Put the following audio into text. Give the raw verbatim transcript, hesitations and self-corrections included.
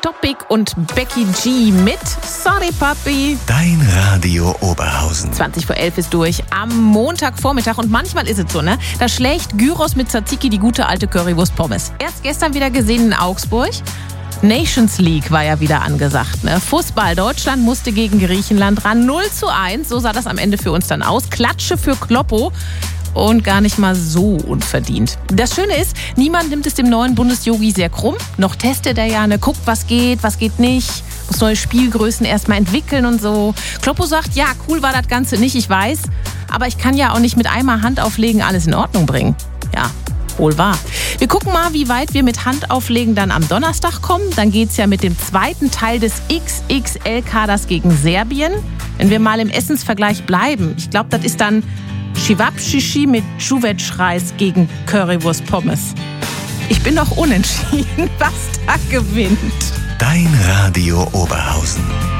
Topic und Becky G mit Sorry Papi. Dein Radio Oberhausen. zwanzig vor elf ist durch am Montagvormittag und manchmal ist es so, ne? Da schlägt Gyros mit Tzatziki die gute alte Currywurst Pommes. Erst gestern wieder gesehen in Augsburg. Nations League war ja wieder angesagt. Ne? Fußball. Deutschland musste gegen Griechenland ran. null zu eins. So sah das am Ende für uns dann aus. Klatsche für Kloppo. Und gar nicht mal so unverdient. Das Schöne ist, niemand nimmt es dem neuen Bundesjogi sehr krumm. Noch testet er ja, ne, guckt, was geht, was geht nicht. Muss neue Spielgrößen erstmal entwickeln und so. Kloppo sagt, ja, cool war das Ganze nicht, ich weiß. Aber ich kann ja auch nicht mit einmal Hand auflegen alles in Ordnung bringen. Ja, wohl wahr. Wir gucken mal, wie weit wir mit Handauflegen dann am Donnerstag kommen. Dann geht's ja mit dem zweiten Teil des X X L-Kaders gegen Serbien. Wenn wir mal im Essensvergleich bleiben, ich glaube, das ist dann Chivapchichi mit Juvetsch-Reis gegen Currywurst-Pommes. Ich bin noch unentschieden, was da gewinnt. Dein Radio Oberhausen.